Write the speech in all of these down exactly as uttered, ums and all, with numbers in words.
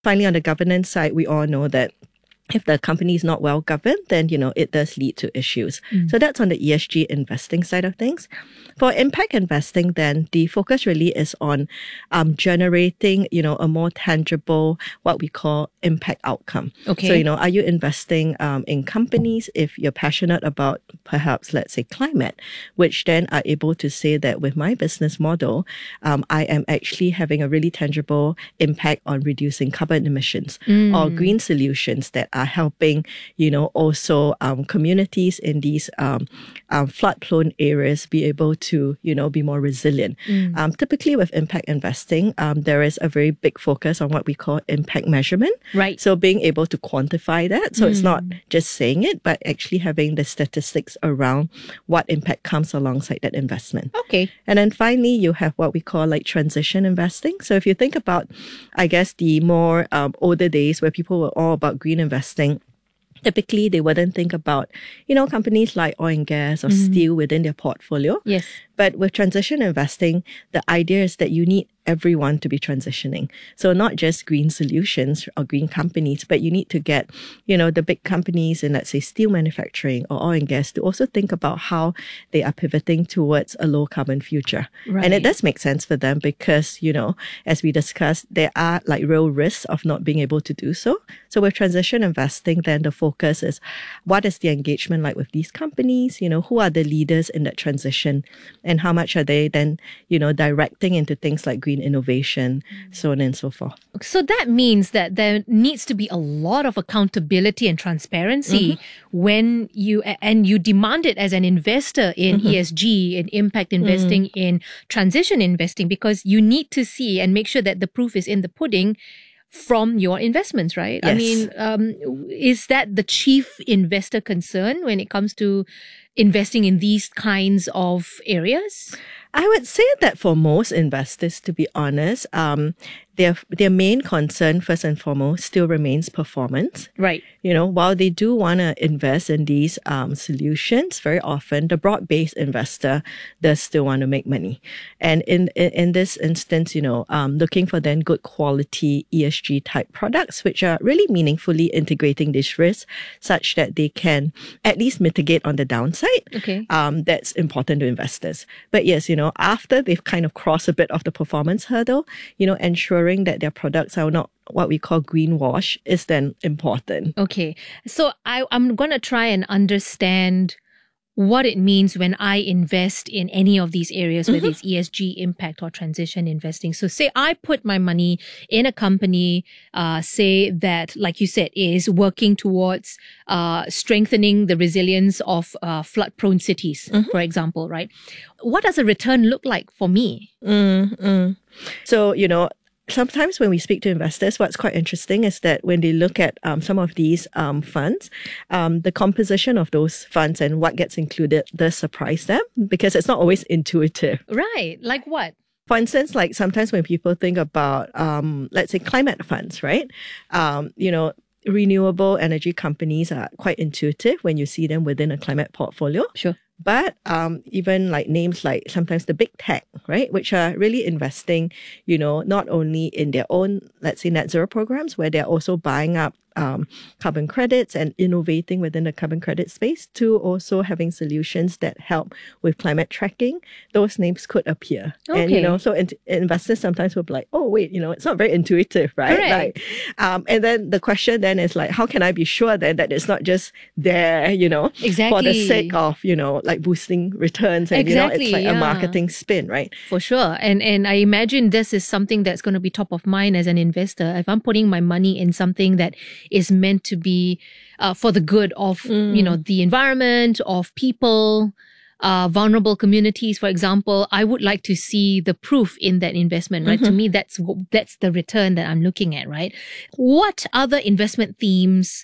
Finally, on the governance side, we all know that if the company is not well governed, then, you know, it does lead to issues. Mm. So that's on the E S G investing side of things. For impact investing, then the focus really is on um, generating, you know, a more tangible, what we call impact outcome. Okay. So, you know, are you investing um, in companies if you're passionate about perhaps, let's say, climate, which then are able to say that with my business model, um, I am actually having a really tangible impact on reducing carbon emissions mm. or green solutions that are helping, you know, also um, communities in these um, um, flood-prone areas be able to, you know, be more resilient. Mm. Um, typically with impact investing, um, there is a very big focus on what we call impact measurement. Right. So being able to quantify that. So mm. it's not just saying it, but actually having the statistics around what impact comes alongside that investment. Okay. And then finally, you have what we call like transition investing. So if you think about, I guess, the more um, older days where people were all about green investing, typically they wouldn't think about, you know, companies like oil and gas or mm-hmm. steel within their portfolio. Yes. But with transition investing, the idea is that you need everyone to be transitioning. So not just green solutions or green companies, but you need to get, you know, the big companies in, let's say, steel manufacturing or oil and gas to also think about how they are pivoting towards a low carbon future. Right. And it does make sense for them because, you know, as we discussed, there are like real risks of not being able to do so. So with transition investing, then the focus is what is the engagement like with these companies? You know, who are the leaders in that transition? And how much are they then, you know, directing into things like green innovation, so on and so forth. So that means that there needs to be a lot of accountability and transparency mm-hmm. when you, and you demand it as an investor in mm-hmm. E S G, in impact investing, mm-hmm. in transition investing, because you need to see and make sure that the proof is in the pudding from your investments, right? Yes. I mean, um, is that the chief investor concern when it comes to investing in these kinds of areas? I would say that for most investors, to be honest, um, their their main concern, first and foremost, still remains performance. Right. You know, while they do want to invest in these um, solutions, very often the broad-based investor does still want to make money. And in in, in this instance, you know, um, looking for then good quality E S G type products, which are really meaningfully integrating these risks such that they can at least mitigate on the downside. Okay. Um, that's important to investors. But yes, you know, after they've kind of crossed a bit of the performance hurdle, you know, ensuring that their products are not what we call greenwash is then important. Okay. So I, I'm going to try and understand what it means when I invest in any of these areas, whether mm-hmm. it's E S G, impact, or transition investing. So say I put my money in a company, uh, say that, like you said, is working towards uh, strengthening the resilience of uh, flood-prone cities, mm-hmm. for example, right? What does a return look like for me? Mm-hmm. So, you know, sometimes when we speak to investors, what's quite interesting is that when they look at um, some of these um, funds, um, the composition of those funds and what gets included does surprise them because it's not always intuitive. Right. Like what? For instance, like sometimes when people think about, um, let's say, climate funds, right? Um, you know, renewable energy companies are quite intuitive when you see them within a climate portfolio. Sure. But um, even like names like sometimes the big tech, right, which are really investing, you know, not only in their own, let's say, net zero programs, where they're also buying up um, carbon credits and innovating within the carbon credit space, to also having solutions that help with climate tracking, those names could appear. Okay. And, you know, so in- investors sometimes will be like, oh, wait, you know, it's not very intuitive, right? Correct. Like, um, and then the question then is like, how can I be sure then that it's not just there, you know, exactly. for the sake of, you know, like boosting returns and, exactly, you know, it's like yeah. a marketing spin, right? For sure. And and I imagine this is something that's going to be top of mind as an investor. If I'm putting my money in something that is meant to be uh, for the good of, mm. you know, the environment, of people, uh, vulnerable communities, for example, I would like to see the proof in that investment, right? Mm-hmm. To me, that's that's the return that I'm looking at, right? What other investment themes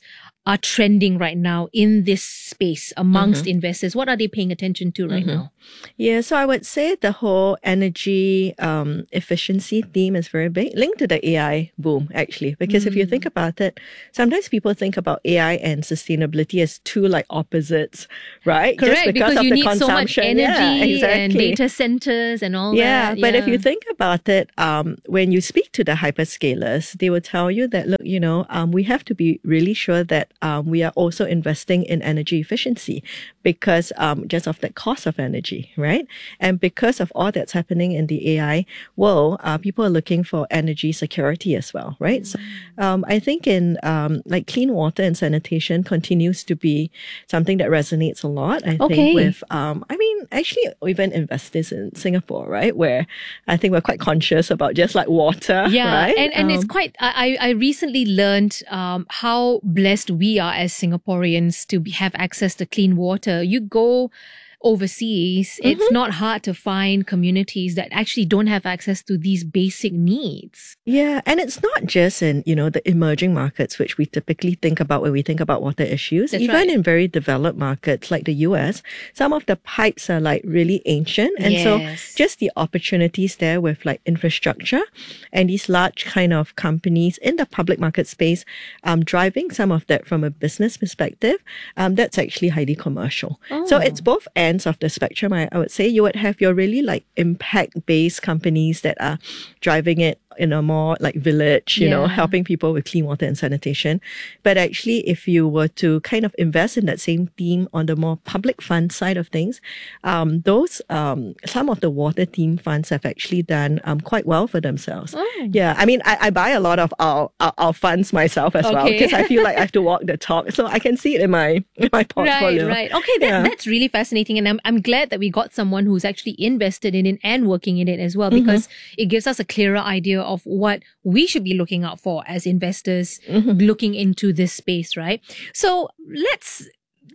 are trending right now in this space amongst Mm-hmm. investors? What are they paying attention to right now? Yeah, so I would say the whole energy um, efficiency theme is very big, linked to the A I boom, actually. Because if you think about it, sometimes people think about A I and sustainability as two like opposites, right? Correct, Just because, because of you the need so much consumption. energy Yeah, exactly. and data centers and all Yeah, that. but if you think about it, um, when you speak to the hyperscalers, they will tell you that, look, you know, um, we have to be really sure that um, we are also investing in energy efficiency because um, just of the cost of energy, right? And because of all that's happening in the A I world, uh, people are looking for energy security as well, right? So um, I think in um, like clean water and sanitation continues to be something that resonates a lot. I Okay. think with, um, I mean, actually even investors in Singapore, right? Where I think we're quite conscious about just like water, Yeah, right? and, and it's Um, quite, I, I recently learned um, how blessed we are as Singaporeans to be, have access to clean water. You go overseas, Mm-hmm. it's not hard to find communities that actually don't have access to these basic needs. Yeah, and it's not just in, you know, the emerging markets, which we typically think about when we think about water issues. That's Even right. in very developed markets like the U S, some of the pipes are like really ancient. And Yes. so just the opportunities there with like infrastructure and these large kind of companies in the public market space, um, driving some of that from a business perspective, um, that's actually highly commercial. So Oh. it's both ends of the spectrum. I, I would say you would have your really like impact-based companies that are driving it in a more like village, you know, Yeah. helping people with clean water and sanitation. But actually, if you were to kind of invest in that same theme on the more public fund side of things, um, those, um, some of the water theme funds have actually done um, quite well for themselves. Oh. Yeah. I mean, I, I buy a lot of our, our, our funds myself as well Okay. because I feel like I have to walk the talk. So I can see it in my, in my portfolio. Right, right. Okay, that, Yeah. that's really fascinating. And I'm, I'm glad that we got someone who's actually invested in it and working in it as well, because Mm-hmm. it gives us a clearer idea of what we should be looking out for as investors Mm-hmm. looking into this space, right? So let's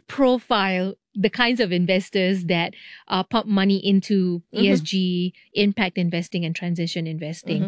profile the kinds of investors that uh, pump money into E S G, impact investing, and transition investing.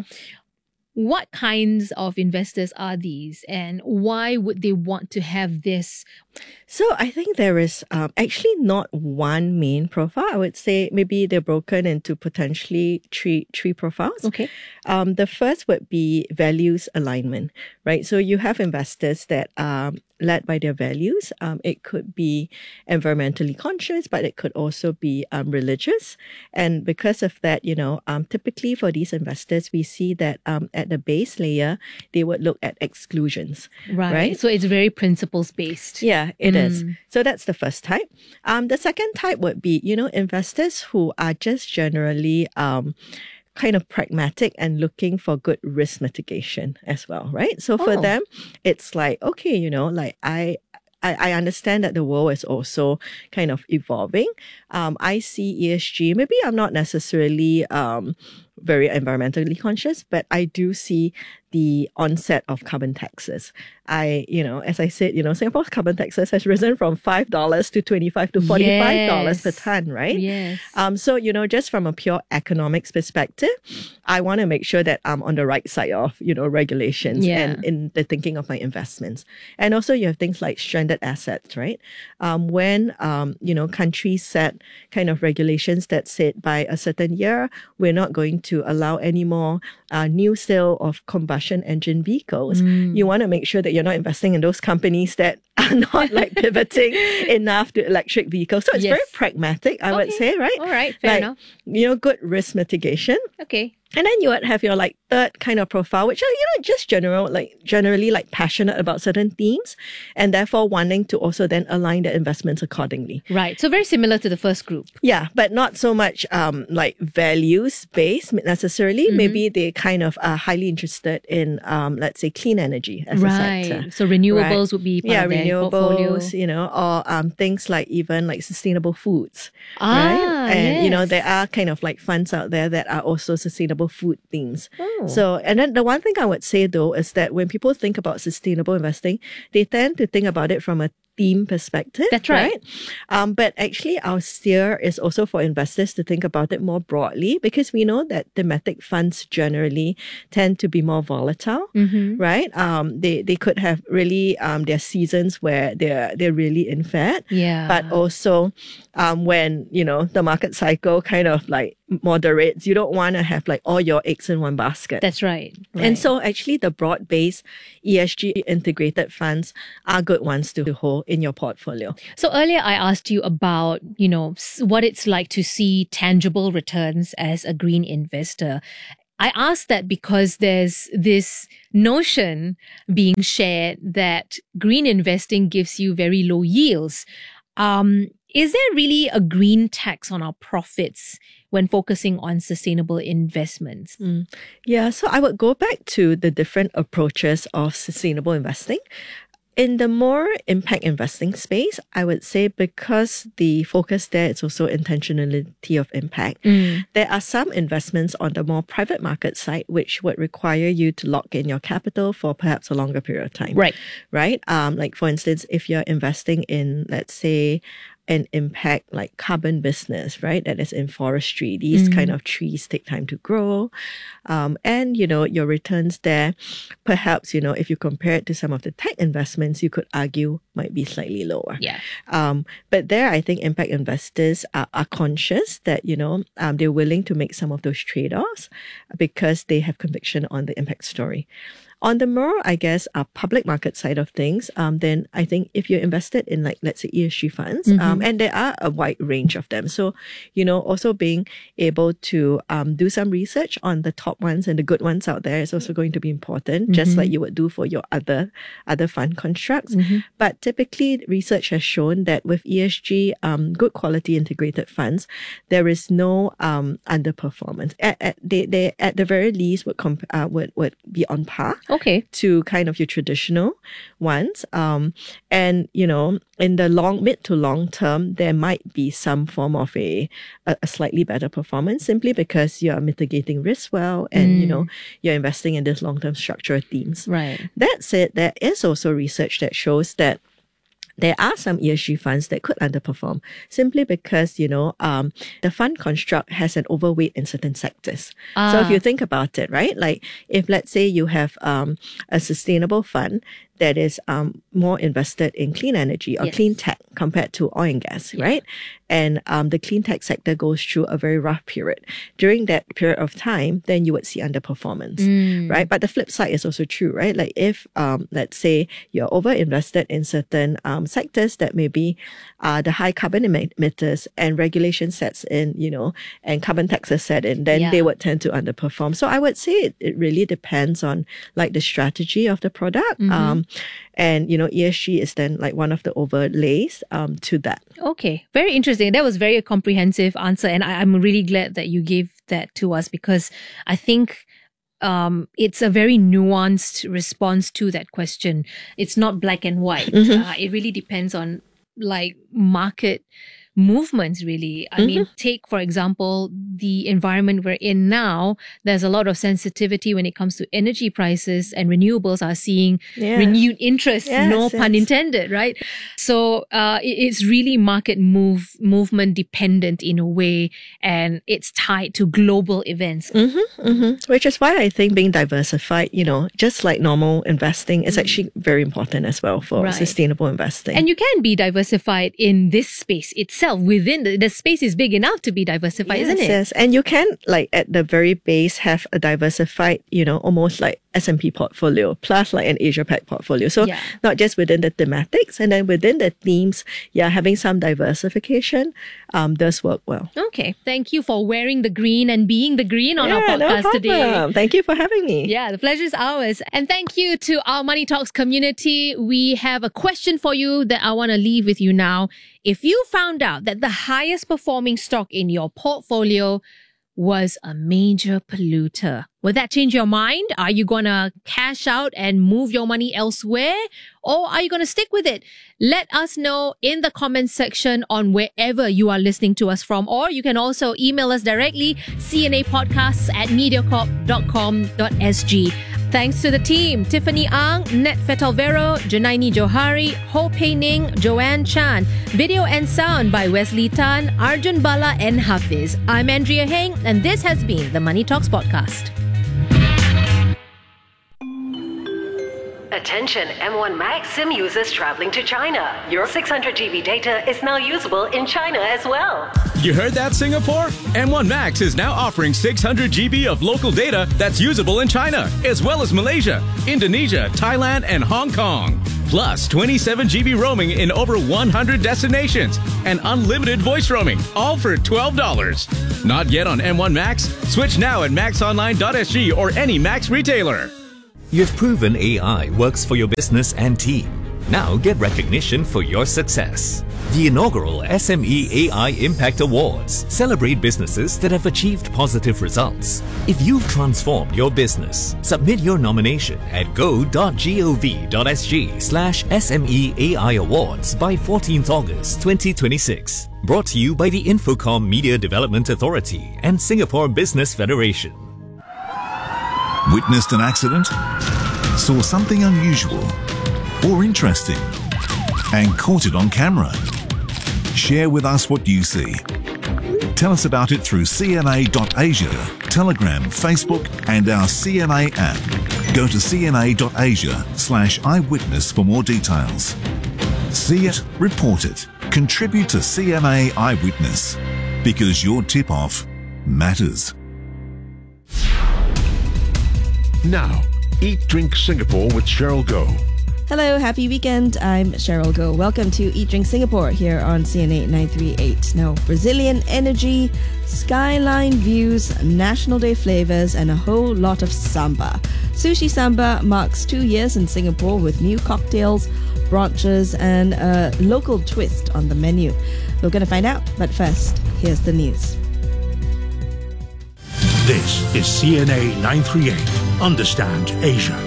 What kinds of investors are these, and why would they want to have this? So I think there is um, actually not one main profile. I would say maybe they're broken into potentially three three profiles. Okay. Um, the first would be values alignment, right? So you have investors that are led by their values. Um, it could be environmentally conscious, but it could also be um, religious. And because of that, you know, um, typically for these investors, we see that um, at the base layer, they would look at exclusions. Right. Right? So it's very principles based. Yeah, it is. So that's the first type. Um, the second type would be, you know, investors who are just generally um, kind of pragmatic and looking for good risk mitigation as well, right? So for Oh. them, it's like, okay, you know, like I, I, I understand that the world is also kind of evolving. Um, I see E S G, maybe I'm not necessarily um, very environmentally conscious, but I do see the onset of carbon taxes. I, you know, as I said, you know, Singapore's carbon taxes has risen from five dollars to twenty-five to forty-five dollars per Yes. ton, right? Yes. Um, so, you know, just from a pure economics perspective, I want to make sure that I'm on the right side of, you know, regulations Yeah. and in the thinking of my investments. And also you have things like stranded assets, right? Um, when, um, you know, countries set kind of regulations that said by a certain year, we're not going to allow any more uh, new sale of combustion engine vehicles. You want to make sure that you're not investing in those companies that are not like pivoting enough to electric vehicles. So it's Yes. very pragmatic, I would Okay. say, right? All right. Fair Like, enough. You know, good risk mitigation. Okay. And then you would have your like third kind of profile, which are, you know, just general, like generally like passionate about certain themes and therefore wanting to also then align their investments accordingly. Right. So very similar to the first group. Yeah, but not so much um like values based necessarily. Mm-hmm. Maybe they kind of are highly interested in um let's say clean energy as a sector. Right. So renewables Right. would be part Yeah, of their portfolio. renewables, you know, or um things like even like sustainable foods. Ah, right? And you know, yes. there are kind of like funds out there that are also sustainable food themes. Oh. So, and then the one thing I would say though is that when people think about sustainable investing, they tend to think about it from a theme perspective. That's right. right? Um, but actually, our steer is also for investors to think about it more broadly, because we know that thematic funds generally tend to be more volatile, Mm-hmm. right? Um, they they could have really um their seasons where they're they're really in fat, Yeah. but also um when you know the market cycle kind of like moderates, you don't want to have like all your eggs in one basket. That's right. And right. so actually the broad-based E S G integrated funds are good ones to hold in your portfolio. So earlier I asked you about, you know, s- what it's like to see tangible returns as a green investor. I asked that because there's this notion being shared that green investing gives you very low yields. Um, is there really a green tax on our profits when focusing on sustainable investments? Mm. Yeah, so I would go back to the different approaches of sustainable investing. In the more impact investing space, I would say because the focus there is also intentionality of impact, Mm. there are some investments on the more private market side which would require you to lock in your capital for perhaps a longer period of time. Right. Right? Um, like for instance, if you're investing in, let's say, an impact like carbon business, right? That is in forestry. These Mm. kind of trees take time to grow. Um, and, you know, your returns there, perhaps, you know, if you compare it to some of the tech investments, you could argue might be slightly lower. Yeah. Um, but there, I think impact investors are, are conscious that, you know, um, they're willing to make some of those trade-offs because they have conviction on the impact story. On the more, I guess, uh, public market side of things, um, then I think if you're invested in like, let's say E S G funds, Mm-hmm. um, and there are a wide range of them. So, you know, also being able to um, do some research on the top ones and the good ones out there is also going to be important, mm-hmm. just like you would do for your other, other fund constructs. Mm-hmm. But typically, research has shown that with E S G, um, good quality integrated funds, there is no um, underperformance. At, at, they, they, at the very least, would, comp- uh, would, would be on par. Okay. To kind of your traditional ones. Um, and, you know, in the long, mid to long term, there might be some form of a, a, a slightly better performance simply because you're mitigating risk well and, Mm. you know, you're investing in this long-term structural themes. Right. That said, there is also research that shows that there are some E S G funds that could underperform simply because, you know, um, the fund construct has an overweight in certain sectors. Ah. So if you think about it, right, like if let's say you have um, a sustainable fund that is um, more invested in clean energy or Yes. clean tech compared to oil and gas, Yeah. right? And um, the clean tech sector goes through a very rough period. During that period of time, then you would see underperformance, Mm. right? But the flip side is also true, right? Like if, um, let's say you're over invested in certain um, sectors that maybe are the high carbon emitters and regulation sets in, you know, and carbon taxes set in, then Yeah. they would tend to underperform. So I would say it, it really depends on like the strategy of the product. Mm-hmm. Um, and, you know, E S G is then like one of the overlays um, to that. Okay, very interesting. That was very comprehensive answer, and I, I'm really glad that you gave that to us because I think um, it's a very nuanced response to that question. It's not black and white. Mm-hmm. Uh, it really depends on like market movements, really. I Mm-hmm. mean, take, for example, the environment we're in now. There's a lot of sensitivity when it comes to energy prices, and renewables are seeing Yeah. renewed interest, Yes, no pun yes. intended, right? So uh, it- it's really market move movement dependent in a way, and it's tied to global events. Mm-hmm, mm-hmm. Which is why I think being diversified, you know, just like normal investing, is actually very important as well for Right. sustainable investing. And you can be diversified in this space itself. Within the, the space is big enough to be diversified, Yes, isn't it? Yes, and you can like at the very base have a diversified, you know, almost like S and P portfolio plus like an Asia Pac portfolio. So Yeah. not just within the thematics, and then within the themes, yeah, having some diversification um, does work well. Okay. Thank you for wearing the green and being the green on our Yeah, no podcast today. problem. Thank you for having me. Yeah, the pleasure is ours. And thank you to our Money Talks community. We have a question for you that I want to leave with you now. If you found out that the highest performing stock in your portfolio was a major polluter, would that change your mind? Are you going to cash out and move your money elsewhere? Or are you going to stick with it? Let us know in the comments section on wherever you are listening to us from. Or you can also email us directly, cnapodcasts at mediacorp dot com dot s g. Thanks to the team, Tiffany Ang, Net Fetalvero, Janaini Johari, Ho Pei Ning, Joanne Chan. Video and sound by Wesley Tan, Arjun Bala and Hafiz. I'm Andrea Heng, and this has been the Money Talks podcast. Attention M one Max SIM users traveling to China. Your six hundred G B data is now usable in China as well. You heard that, Singapore? M one Max is now offering six hundred G B of local data that's usable in China, as well as Malaysia, Indonesia, Thailand, and Hong Kong. Plus twenty-seven G B roaming in over one hundred destinations and unlimited voice roaming, all for twelve dollars. Not yet on M one Max? Switch now at max online dot s g or any Max retailer. You've proven A I works for your business and team. Now get recognition for your success. The inaugural S M E A I Impact Awards celebrate businesses that have achieved positive results. If you've transformed your business, submit your nomination at go dot gov dot s g slash S M E A I Awards by fourteenth August twenty twenty-six. Brought to you by the Infocom Media Development Authority and Singapore Business Federation. Witnessed an accident? Saw something unusual or interesting and caught it on camera? Share with us what you see. Tell us about it through C N A dot asia, Telegram, Facebook and our C N A app. Go to C N A dot asia slash eyewitness for more details. See it, report it, contribute to C N A Eyewitness, because your tip-off matters. Now, Eat Drink Singapore with Cheryl Goh. Hello, happy weekend. I'm Cheryl Goh. Welcome to Eat Drink Singapore here on C N A nine three eight. Now, Brazilian energy, skyline views, National Day flavors, and a whole lot of samba. Sushi Samba marks two years in Singapore with new cocktails, brunches, and a local twist on the menu. We're going to find out, but first, here's the news. This is C N A nine three eight. Understand Asia.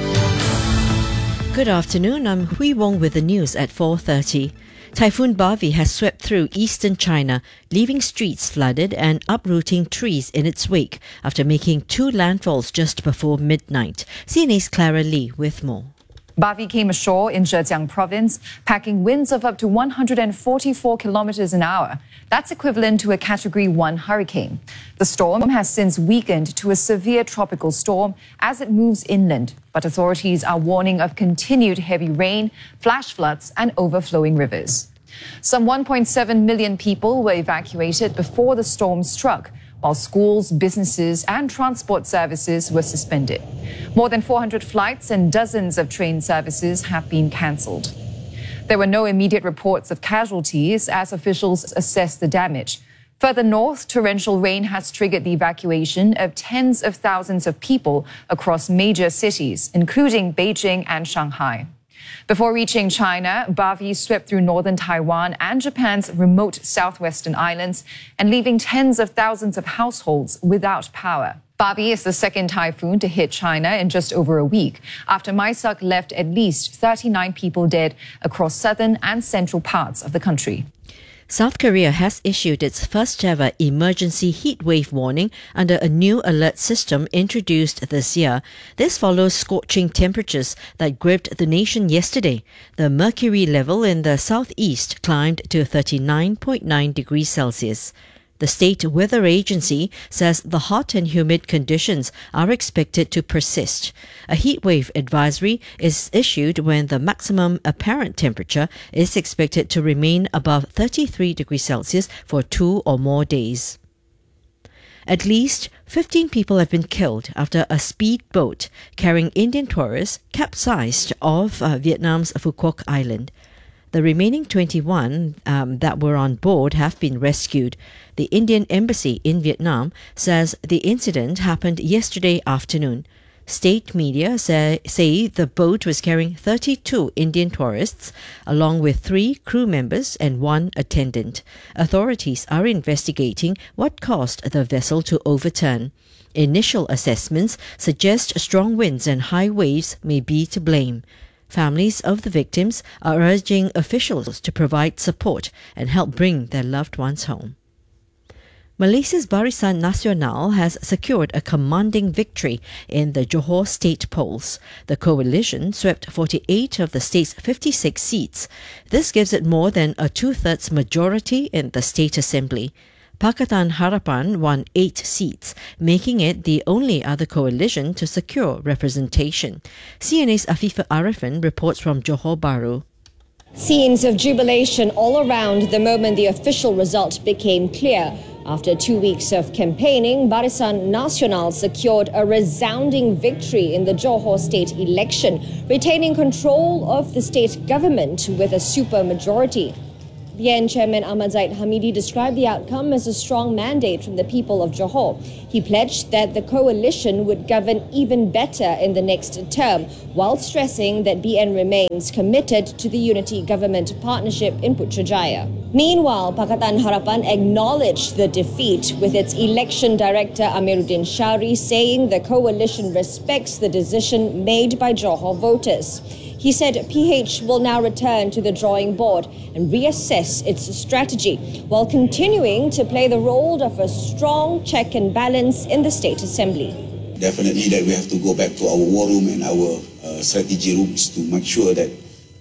Good afternoon, I'm Hui Wong with the news at four thirty. Typhoon Bavi has swept through eastern China, leaving streets flooded and uprooting trees in its wake after making two landfalls just before midnight. C N A's Clara Lee with more. Bavi came ashore in Zhejiang province, packing winds of up to one hundred forty-four kilometers an hour. That's equivalent to a Category one hurricane. The storm has since weakened to a severe tropical storm as it moves inland, but authorities are warning of continued heavy rain, flash floods, and overflowing rivers. Some one point seven million people were evacuated before the storm struck, while schools, businesses, and transport services were suspended. More than four hundred flights and dozens of train services have been cancelled. There were no immediate reports of casualties as officials assess the damage. Further north, torrential rain has triggered the evacuation of tens of thousands of people across major cities, including Beijing and Shanghai. Before reaching China, Bavi swept through northern Taiwan and Japan's remote southwestern islands and leaving tens of thousands of households without power. Bavi is the second typhoon to hit China in just over a week, after Maisak left at least thirty-nine people dead across southern and central parts of the country. South Korea has issued its first ever emergency heatwave warning under a new alert system introduced this year. This follows scorching temperatures that gripped the nation yesterday. The mercury level in the southeast climbed to thirty-nine point nine degrees Celsius. The State Weather Agency says the hot and humid conditions are expected to persist. A heatwave advisory is issued when the maximum apparent temperature is expected to remain above thirty-three degrees Celsius for two or more days. At least fifteen people have been killed after a speedboat carrying Indian tourists capsized off uh, Vietnam's Phu Quoc Island. The remaining twenty-one um, that were on board have been rescued. The Indian Embassy in Vietnam says the incident happened yesterday afternoon. State media say, say the boat was carrying thirty-two Indian tourists, along with three crew members and one attendant. Authorities are investigating what caused the vessel to overturn. Initial assessments suggest strong winds and high waves may be to blame. Families of the victims are urging officials to provide support and help bring their loved ones home. Malaysia's Barisan Nasional has secured a commanding victory in the Johor state polls. The coalition swept forty-eight of the state's fifty-six seats. This gives it more than a two-thirds majority in the state assembly. Pakatan Harapan won eight seats, making it the only other coalition to secure representation. C N A's Afifa Arifin reports from Johor Bahru. Scenes of jubilation all around the moment the official result became clear. After two weeks of campaigning, Barisan Nasional secured a resounding victory in the Johor state election, retaining control of the state government with a supermajority. B N Chairman Ahmad Zaid Hamidi described the outcome as a strong mandate from the people of Johor. He pledged that the coalition would govern even better in the next term, while stressing that B N remains committed to the unity government partnership in Putrajaya. Meanwhile, Pakatan Harapan acknowledged the defeat, with its election director Amiruddin Shari saying the coalition respects the decision made by Johor voters. He said P H will now return to the drawing board and reassess its strategy, while continuing to play the role of a strong check and balance in the State Assembly. Definitely that we have to go back to our war room and our uh, strategy rooms to make sure that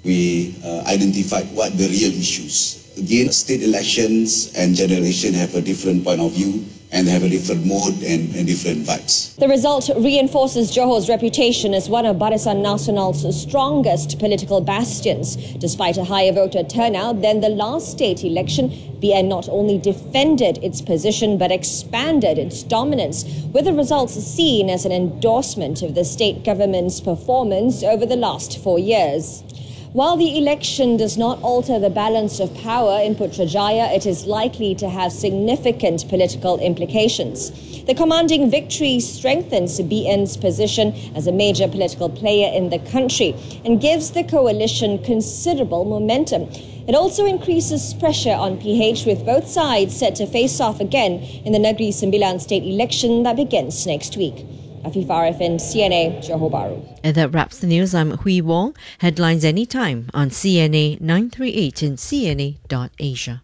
we uh, identify what the real issues. Again, state elections and generation have a different point of view and have a different mode and, and different vibes. The result reinforces Johor's reputation as one of Barisan Nasional's strongest political bastions. Despite a higher voter turnout than the last state election, B N not only defended its position but expanded its dominance, with the results seen as an endorsement of the state government's performance over the last four years. While the election does not alter the balance of power in Putrajaya, it is likely to have significant political implications. The commanding victory strengthens B N's position as a major political player in the country and gives the coalition considerable momentum. It also increases pressure on P H, with both sides set to face off again in the Negeri Sembilan state election that begins next week. Afifa Arifin, C N A, Johor Bahru. And that wraps the news. I'm Hui Wong. Headlines anytime on C N A nine three eight and C N A dot Asia.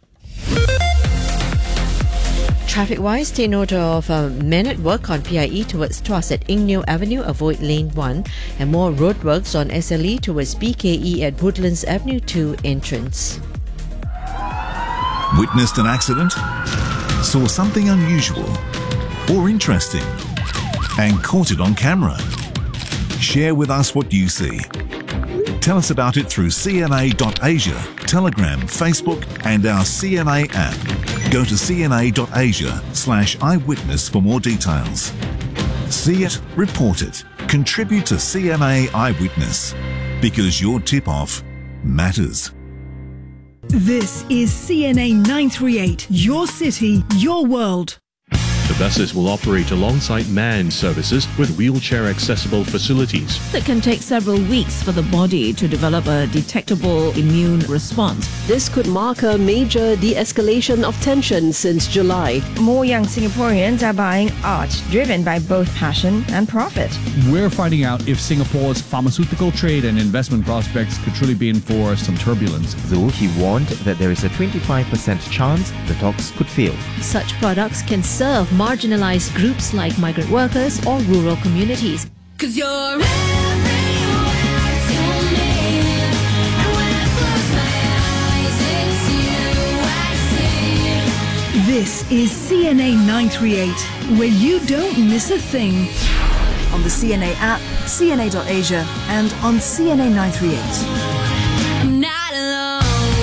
Traffic-wise, take note of uh, men at work on P I E towards Tuas at Ing Neo Avenue, avoid lane one, and more roadworks on S L E towards B K E at Woodlands Avenue two entrance. Witnessed an accident? Saw something unusual or interesting? And caught it on camera? Share with us what you see. Tell us about it through C N A dot Asia, Telegram, Facebook and our C N A app. Go to C N A dot Asia slash eyewitness for more details. See it, report it, contribute to C N A Eyewitness, because your tip-off matters. This is C N A nine three eight, your city, your world. The buses will operate alongside manned services with wheelchair-accessible facilities. It can take several weeks for the body to develop a detectable immune response. This could mark a major de-escalation of tension since July. More young Singaporeans are buying art driven by both passion and profit. We're finding out if Singapore's pharmaceutical trade and investment prospects could truly be in for some turbulence. Though he warned that there is a twenty-five percent chance the talks could fail. Such products can serve marginalized groups like migrant workers or rural communities. 'Cause you're everywhere to me, and when I close my eyes, it's you I see. This is C N A nine three eight, where you don't miss a thing. On the C N A app, C N A dot Asia, and on C N A nine three eight. I'm not alone.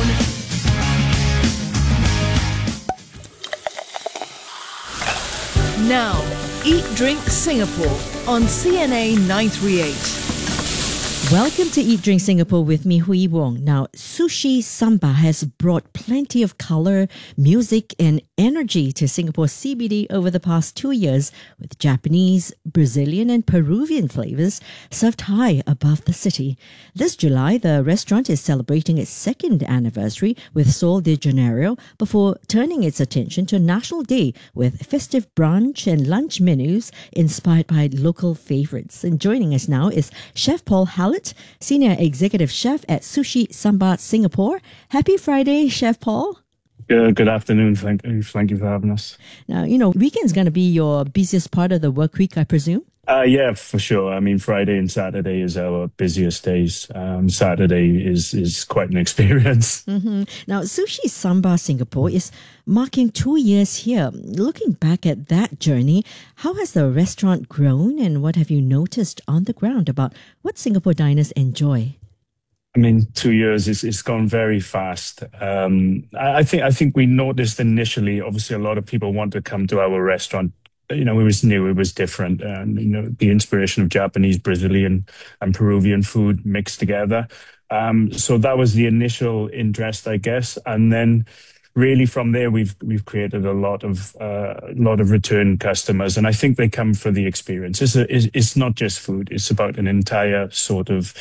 Now, Eat Drink Singapore on C N A nine three eight. Welcome to Eat Drink Singapore with me, Hui Wong. Now, Sushi Samba has brought plenty of colour, music and energy to Singapore's C B D over the past two years with Japanese, Brazilian and Peruvian flavours served high above the city. This July, the restaurant is celebrating its second anniversary with Sol de Janeiro before turning its attention to National Day with festive brunch and lunch menus inspired by local favourites. And joining us now is Chef Paul Hallett, Senior Executive Chef at Sushi Samba Singapore. Happy Friday, Chef Paul. Yeah, good afternoon. Thank you. Thank you for having us. Now, you know, weekend's going to be your busiest part of the work week, I presume? Uh, yeah, for sure. I mean, Friday and Saturday is our busiest days. Um, Saturday is is quite an experience. Mm-hmm. Now, Sushi Samba Singapore is marking two years here. Looking back at that journey, how has the restaurant grown and what have you noticed on the ground about what Singapore diners enjoy? I mean, two years is it's gone very fast. Um, I, I think I think we noticed initially. Obviously, a lot of people want to come to our restaurant. You know, it was new, it was different, and you know, the inspiration of Japanese, Brazilian, and Peruvian food mixed together. Um, so that was the initial interest, I guess, and then really from there we've we've created a lot of uh, lot of return customers, and I think they come for the experience. It's a, it's, it's not just food; it's about an entire sort of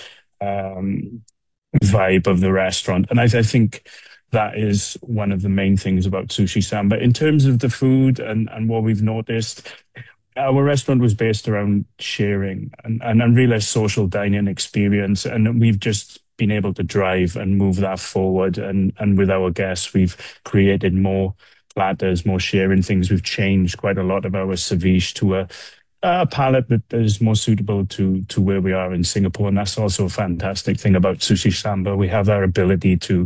um, vibe of the restaurant, and I, I think that is one of the main things about Sushi Samba. In terms of the food and, and what we've noticed, our restaurant was based around sharing and, and a real social dining experience. And we've just been able to drive and move that forward. And, and with our guests, we've created more platters, more sharing things. We've changed quite a lot of our ceviche to a a palette that is more suitable to to where we are in Singapore. And that's also a fantastic thing about Sushi Samba. We have our ability to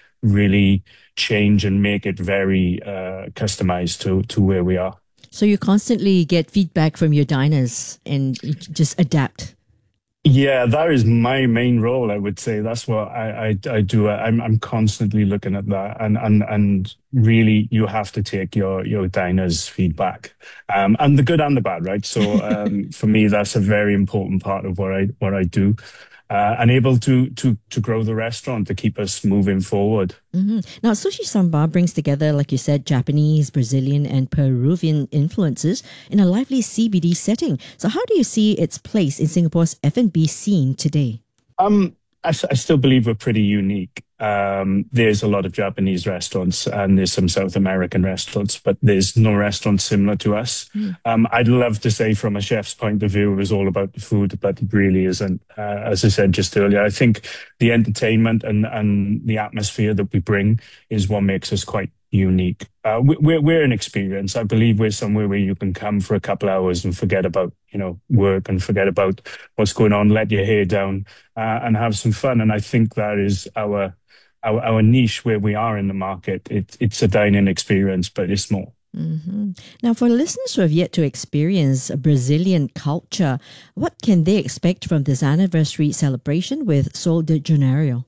really change and make it very uh, customized to, to where we are. So you constantly get feedback from your diners and you just adapt. Yeah, that is my main role, I would say. That's what I, I, I do. I'm I'm constantly looking at that, and and and really, you have to take your your diners' feedback, um, and the good and the bad, right? So um, for me, that's a very important part of what I what I do. Uh, and able to to to grow the restaurant to keep us moving forward. Mm-hmm. Now, Sushi Samba brings together, like you said, Japanese, Brazilian, and Peruvian influences in a lively C B D setting. So, how do you see its place in Singapore's F and B scene today? Um, I, I still believe we're pretty unique. Um, there's a lot of Japanese restaurants and there's some South American restaurants, but there's no restaurant similar to us. Mm. Um, I'd love to say from a chef's point of view, it was all about the food, but it really isn't. Uh, as I said just earlier, I think the entertainment and, and the atmosphere that we bring is what makes us quite unique. Uh, we're, we're an experience. I believe we're somewhere where you can come for a couple hours and forget about, you know, work and forget about what's going on, let your hair down uh, and have some fun. And I think that is our Our, our niche where we are in the market. It, it's a dining experience, but it's more. Mm-hmm. Now, for listeners who have yet to experience Brazilian culture, what can they expect from this anniversary celebration with Sol de Janeiro?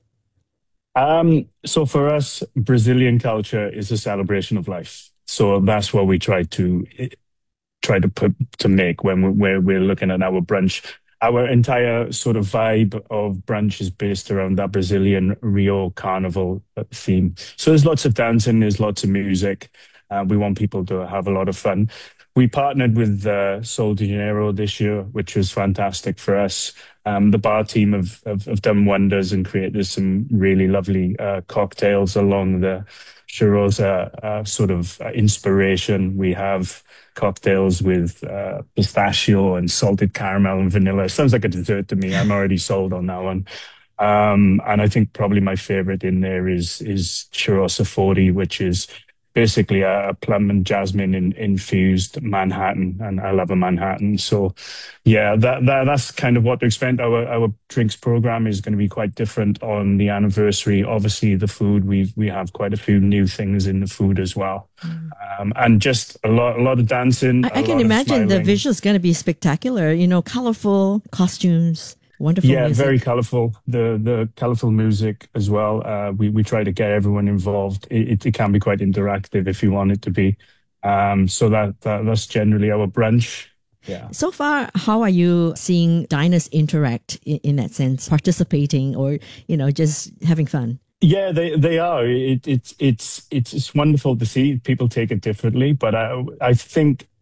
Um, so for us, Brazilian culture is a celebration of life. So that's what we try to try to put to make when we're, where we're looking at our brunch. Our entire sort of vibe of brunch is based around that Brazilian Rio Carnival theme. So there's lots of dancing, there's lots of music. Uh, we want people to have a lot of fun. We partnered with uh, Sol de Janeiro this year, which was fantastic for us. Um, the bar team have, have, have done wonders and created some really lovely uh, cocktails along the Cheirosa uh, sort of uh, inspiration. We have cocktails with uh, pistachio and salted caramel and vanilla. It sounds like a dessert to me. I'm already sold on that one. Um, and I think probably my favorite in there is is Cheirosa forty, which is basically a, a plum and jasmine in, infused Manhattan, and I love a Manhattan. So, yeah, that, that that's kind of what to expect. Our our drinks program is going to be quite different on the anniversary. Obviously, the food we we have quite a few new things in the food as well, mm. um, and just a lot a lot of dancing. I, I can imagine the visual is going to be spectacular. You know, colorful costumes. Wonderful yeah, music. Very colourful. The the colourful music as well. Uh, we we try to get everyone involved. It, it, it can be quite interactive if you want it to be. Um, so that, that that's generally our brunch. Yeah. So far, how are you seeing diners interact in, in that sense, participating or you know just having fun? Yeah, they they are. It, it's it's it's it's wonderful to see people take it differently, but I I think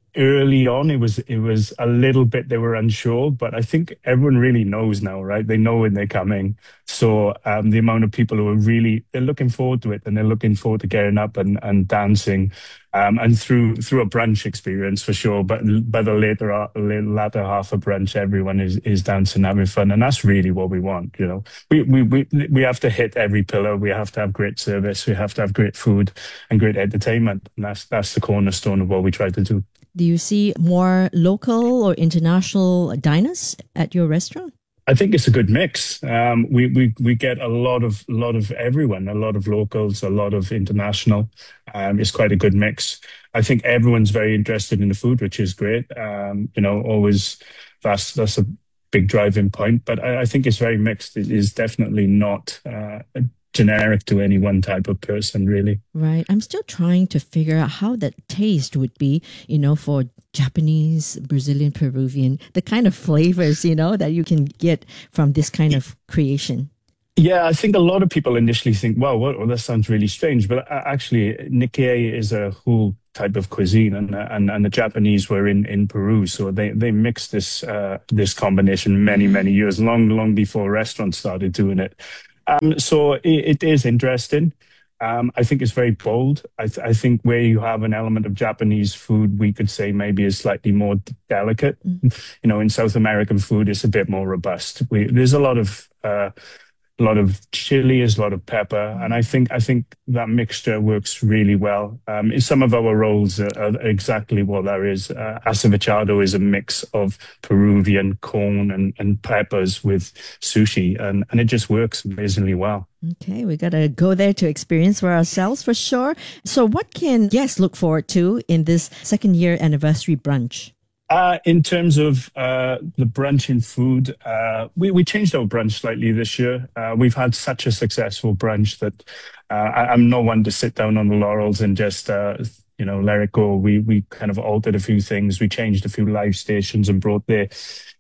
early on, it was it was a little bit they were unsure, but I think everyone really knows now, right? They know when they're coming. So um, the amount of people who are really they're looking forward to it, and they're looking forward to getting up and, and dancing, um, and through through a brunch experience for sure. But by the later uh, latter half of brunch, everyone is is dancing, having fun, and that's really what we want. You know, we we we we have to hit every pillar. We have to have great service. We have to have great food and great entertainment, and that's that's the cornerstone of what we try to do. Do you see more local or international diners at your restaurant? I think it's a good mix. Um, we, we we get a lot of lot of everyone, a lot of locals, a lot of international. Um, it's quite a good mix. I think everyone's very interested in the food, which is great. Um, you know, always that's that's a big driving point. But I, I think it's very mixed. It is definitely not uh, generic to any one type of person, really. Right. I'm still trying to figure out how that taste would be, you know, for Japanese, Brazilian, Peruvian, the kind of flavors, you know, that you can get from this kind of creation. Yeah, I think a lot of people initially think, well, well, that sounds really strange. But uh, actually, Nikkei is a whole type of cuisine, and and, and the Japanese were in, in Peru. So they, they mixed this uh, this combination many, many years, long, long before restaurants started doing it. Um, so it, it is interesting. Um, I think it's very bold. I, th- I think where you have an element of Japanese food, we could say maybe is slightly more delicate. Mm-hmm. You know, in South American food, it's a bit more robust. We, there's a lot of uh, a lot of chili, there's a lot of pepper, and I think I think that mixture works really well. Um, in some of our rolls are, are exactly what that is. Uh, acevichado is a mix of Peruvian corn and, and peppers with sushi, and, and it just works amazingly well. Okay, we got to go there to experience for ourselves for sure. So what can guests look forward to in this second year anniversary brunch? Uh, in terms of uh, the brunch and food, uh, we, we changed our brunch slightly this year. Uh, we've had such a successful brunch that uh, I, I'm no one to sit down on the laurels and just, uh, you know, let it go. We, we kind of altered a few things. We changed a few live stations and brought there.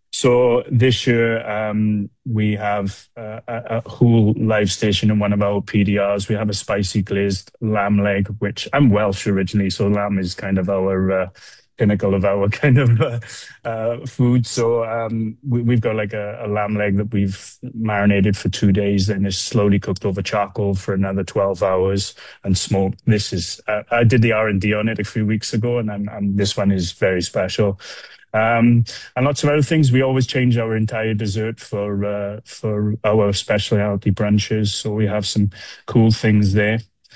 So this year, um, we have uh, a, a whole live station in one of our P D Rs. We have a spicy glazed lamb leg, which I'm Welsh originally, so lamb is kind of our uh, pinnacle of our kind of uh, uh, food. So um, we, we've got like a, a lamb leg that we've marinated for two days and is slowly cooked over charcoal for another twelve hours and smoked. This is, uh, I did the R and D on it a few weeks ago, and I'm, I'm, this one is very special. Um, and lots of other things. We always change our entire dessert for uh, for our specialty brunches. So we have some cool things there.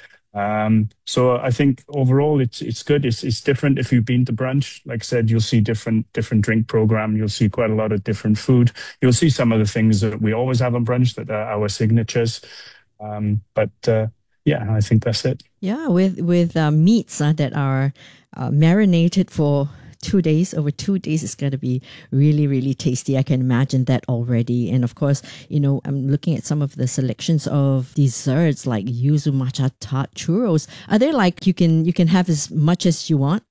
Um, so I think overall it's it's good. It's it's different if you've been to brunch. Like I said, you'll see different different drink program. You'll see quite a lot of different food. You'll see some of the things that we always have on brunch that are our signatures. Um, but uh, yeah, I think that's it. Yeah, with with uh, meats uh, that are uh, marinated for two days, over two days, it's going to be really, really tasty. I can imagine that already. And of course, you know, I'm looking at some of the selections of desserts like yuzu matcha tart churros. Are they like you can you can have as much as you want?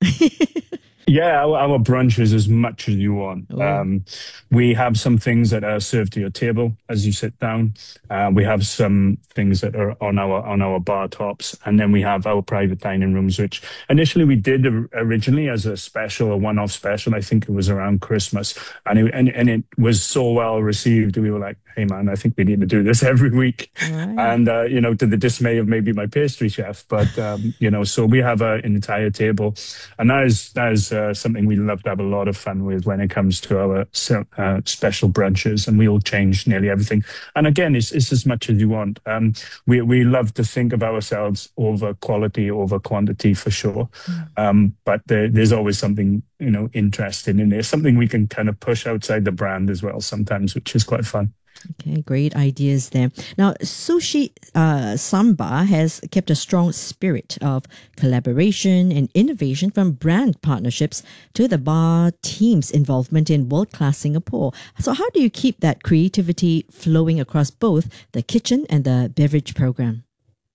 Yeah, our, our brunch is as much as you want. Oh. Um, we have some things that are served to your table as you sit down. Uh, we have some things that are on our on our bar tops, and then we have our private dining rooms, which initially we did originally as a special, a one-off special. I think it was around Christmas, and it, and, and it was so well received. We were like, "Hey, man, I think we need to do this every week." Right. And uh, you know, to the dismay of maybe my pastry chef, but um, you know, so we have a, an entire table, and that is that is. Uh, something we love to have a lot of fun with when it comes to our uh, special brunches, and we'll change nearly everything. And again, it's, it's as much as you want. Um, we we love to think of ourselves over quality, over quantity for sure. Mm. Um, but there, there's always something, you know, interesting in there, something we can kind of push outside the brand as well sometimes, which is quite fun. Okay, great ideas there. Now, Sushi uh, Samba has kept a strong spirit of collaboration and innovation, from brand partnerships to the bar team's involvement in world-class Singapore. So how do you keep that creativity flowing across both the kitchen and the beverage program?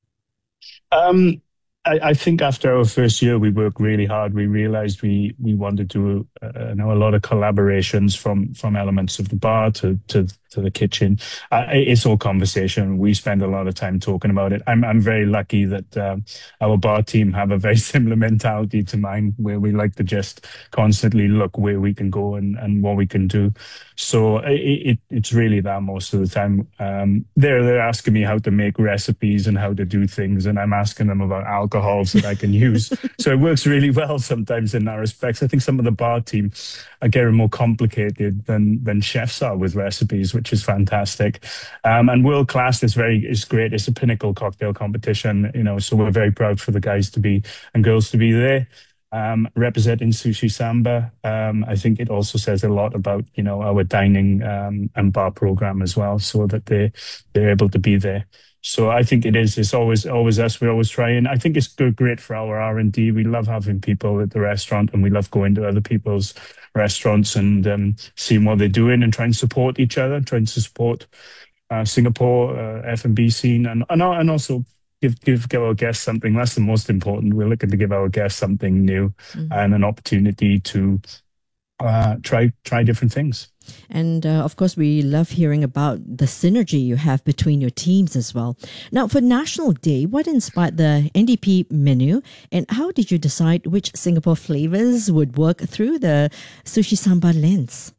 Um, I, I think after our first year, we worked really hard. We realized we we wanted to uh, know a lot of collaborations from from elements of the bar to to to the kitchen. Uh, it- it's all conversation. We spend a lot of time talking about it. I'm I'm very lucky that um, our bar team have a very similar mentality to mine, where we like to just constantly look where we can go and, and what we can do. So it, it it's really that most of the time. Um, they're they're asking me how to make recipes and how to do things, and I'm asking them about alcohols that I can use. So it works really well sometimes in that respect. I think some of the bar team are getting more complicated than than chefs are with recipes, which is fantastic. Um, and world class is very is great. It's a pinnacle cocktail competition, you know. So we're very proud for the guys to be and girls to be there. Um, representing Sushi Samba. Um, I think it also says a lot about, you know, our dining um, and bar program as well, so that they they're able to be there. So I think it is. It's always always us. We're always trying. I think it's good, great for our R and D. We love having people at the restaurant, and we love going to other people's restaurants and um, seeing what they're doing and trying to support each other, trying to support uh, Singapore uh, F and B scene, and and, and also. Give, give give our guests something. That's the most important. We're looking to give our guests something new Mhm. and an opportunity to uh, try try different things. And uh, of course, we love hearing about the synergy you have between your teams as well. Now, for National Day, what inspired the N D P menu, and how did you decide which Singapore flavors would work through the Sushi Samba lens?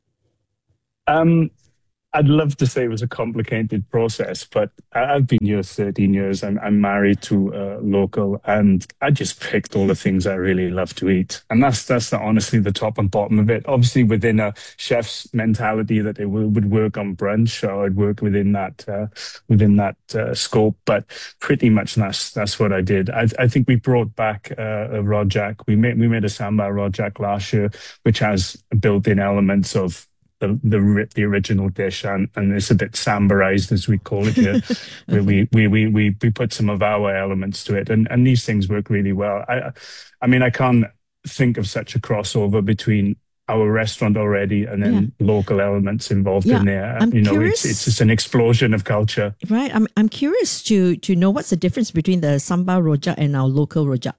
Um, I'd love to say it was a complicated process, but I- I've been here thirteen years. I'm, I'm married to a local, and I just picked all the things I really love to eat. And that's that's the, honestly the top and bottom of it. Obviously, within a chef's mentality that they will, would work on brunch, or I'd work within that uh, within that uh, scope. But pretty much that's that's what I did. I, I think we brought back uh, a Rojak. We made we made a Samba Rojak last year, which has built-in elements of the the, ri- the original dish, and, and it's a bit sambarized, as we call it here, where we, we, we, we, we put some of our elements to it, and, and these things work really well. I I mean, I can't think of such a crossover between our restaurant already and then local elements involved Yeah, in there. I'm you know, curious- it's it's just an explosion of culture. Right. I'm I'm curious to to know what's the difference between the Samba Rojak and our local Rojak.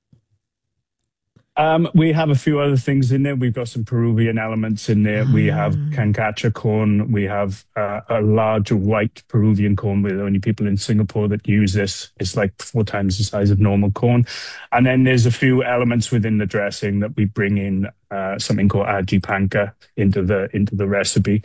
Um, we have a few other things in there. We've got some Peruvian elements in there. We have Ah. cancacha corn. We have uh, a large white Peruvian corn. We're the only people in Singapore that use this. It's like four times the size of normal corn. And then there's a few elements within the dressing that we bring in, uh, something called aji panca into the into the recipe.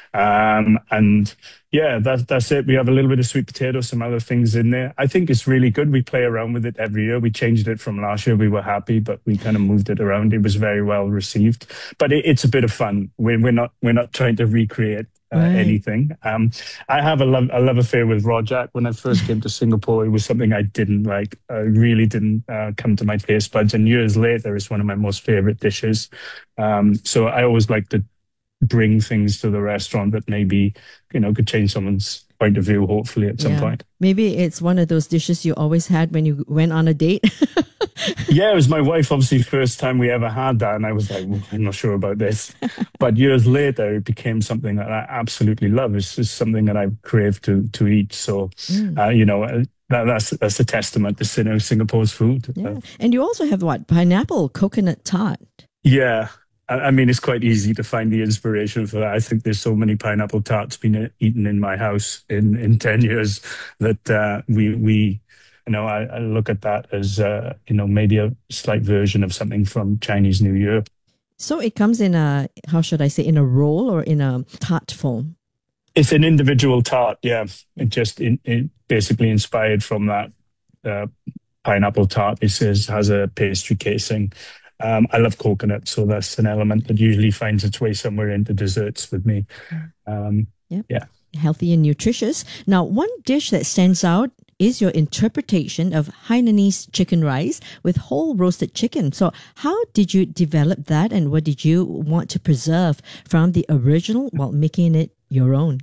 Um, and yeah, that's that's it. We have a little bit of sweet potato, some other things in there. I think it's really good. We play around with it every year. We changed it from last year. We were happy, but we kind of moved it around. It was very well received. But it, it's a bit of fun. We're we're not we're not trying to recreate uh, Right. anything. Um, I have a love a love affair with Rojak. When I first came to Singapore, it was something I didn't like. I really didn't uh, come to my taste buds. And years later, it's one of my most favorite dishes. Um, so I always like to bring things to the restaurant that maybe, you know, could change someone's point of view, hopefully, at some Yeah. point. Maybe it's one of those dishes you always had when you went on a date. Yeah, it was my wife, obviously, first time we ever had that. And I was like, "Well, I'm not sure about this." But years later, it became something that I absolutely love. It's just something that I've craved to, to eat. So, Mm. uh, you know, uh, that, that's that's a testament to Sing- Singapore's food. Yeah. Uh, And you also have what? Pineapple coconut tart. Yeah. I I mean, it's quite easy to find the inspiration for that. I think there's so many pineapple tarts been e- eaten in my house in, in ten years that uh, we, we, you know, I, I look at that as, uh, you know, maybe a slight version of something from Chinese New Year. So it comes in a, how should I say, in a roll or in a tart form? It's an individual tart, yeah. It just in, it basically inspired from that uh, pineapple tart. It says has a pastry casing. Um, I love coconut, so that's an element that usually finds its way somewhere into desserts with me. Um, Yep. yeah. Healthy and nutritious. Now, one dish that stands out is your interpretation of Hainanese chicken rice with whole roasted chicken. So how did you develop that, and what did you want to preserve from the original while making it your own?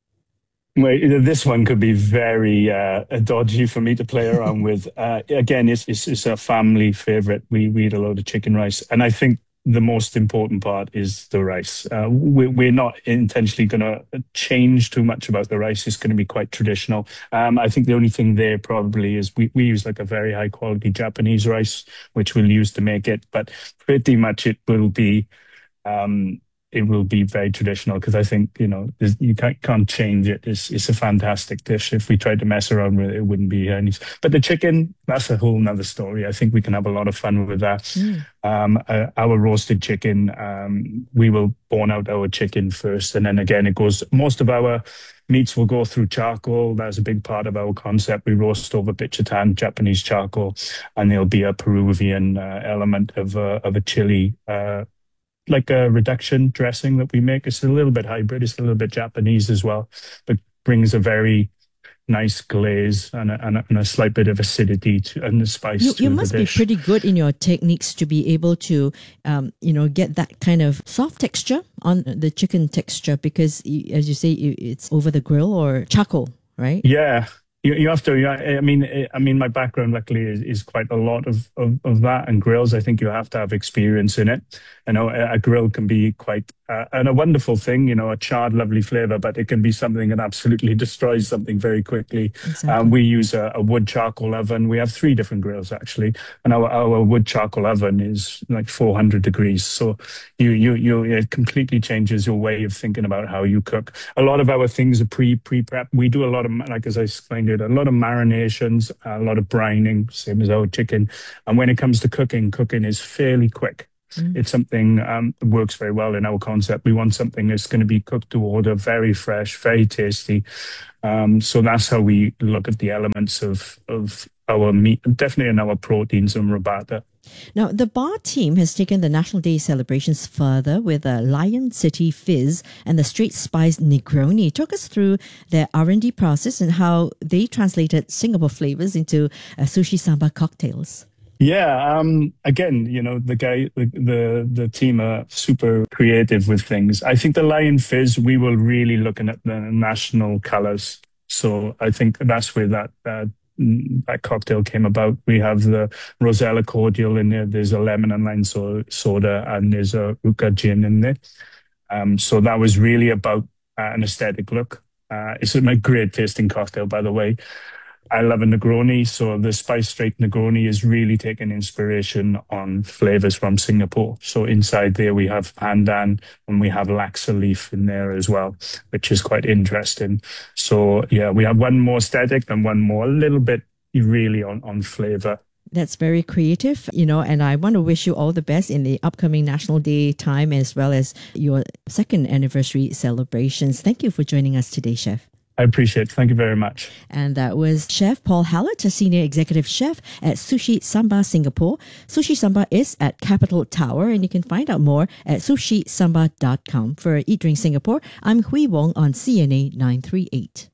Well, this one could be very uh, dodgy for me to play around with. Uh, again, it's, it's it's a family favorite. We we eat a lot of chicken rice, and I think the most important part is the rice. Uh, we, we're not intentionally going to change too much about the rice. It's going to be quite traditional. Um, I think the only thing there probably is we, we use like a very high quality Japanese rice, which we'll use to make it. But pretty much it will be um, it will be very traditional, because I think, you know, there's- you can't, can't change it. It's, it's a fantastic dish. If we tried to mess around with it, it wouldn't be any. But the chicken, that's a whole nother story. I think we can have a lot of fun with that. Mm. Um, uh, our roasted chicken, um, we will bone out our chicken first. And then again, it goes, most of our meats will go through charcoal. That's a big part of our concept. We roast over Bichitan, Japanese charcoal, and there'll be a Peruvian uh, element of, uh, of a chili, uh, like a reduction dressing that we make. It's a little bit hybrid. It's a little bit Japanese as well, but brings a very nice glaze and a, and a, and a slight bit of acidity to, and the spice You, to you the must be dish. pretty good in your techniques to be able to, um, you know, get that kind of soft texture on the chicken texture, because, you, as you say, you, it's over the grill or charcoal, right? Yeah. You, you have to. Yeah, I mean, I mean, my background luckily is, is quite a lot of, of, of that, and grills. I think you have to have experience in it. You know, a, a grill can be quite uh, and a wonderful thing. You know, a charred, lovely flavor, but it can be something that absolutely destroys something very quickly. Exactly. Um, we use a, a wood charcoal oven. We have three different grills actually, and our, our wood charcoal oven is like four hundred degrees. So you you you it completely changes your way of thinking about how you cook. A lot of our things are pre pre prep. We do a lot of, like as I explained it, a lot of marinations, a lot of brining, same as our chicken. And when it comes to cooking, cooking is fairly quick. Mm. It's something um, that works very well in our concept. We want something that's going to be cooked to order, very fresh, very tasty. Um, so that's how we look at the elements of, of our meat, definitely in our proteins and robata. Now, the bar team has taken the National Day celebrations further with a Lion City Fizz and the Straight Spice Negroni. Talk us through their R and D process and how they translated Singapore flavors into uh, sushi samba cocktails. Yeah, um, again, you know, the guy, the, the the team are super creative with things. I think the Lion Fizz, we were really looking at the national colours. So I think that's where that uh, that cocktail came about. We have the Rosella cordial in there. There's a lemon and lime so- soda, and there's a Uka gin in there. Um, so that was really about uh, an aesthetic look. Uh, it's a great tasting cocktail, by the way. I love a Negroni, so the Spice Straight Negroni is really taking inspiration on flavors from Singapore. So inside there we have pandan and we have laksa leaf in there as well, which is quite interesting. So yeah, we have one more aesthetic and one more a little bit really on, on flavor. That's very creative, you know, and I want to wish you all the best in the upcoming National Day time as well as your second anniversary celebrations. Thank you for joining us today, Chef. I appreciate it. Thank you very much. And that was Chef Paul Hallett, a Senior Executive Chef at Sushi Samba Singapore. Sushi Samba is at Capital Tower, and you can find out more at sushi samba dot com. For Eat Drink Singapore, I'm Hui Wong on C N A nine three eight.